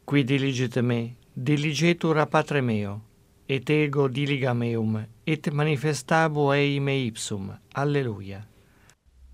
Qui diligite me, diligetur a Patre meo, et ego diligam eum, et manifestabo eime ipsum. Alleluia.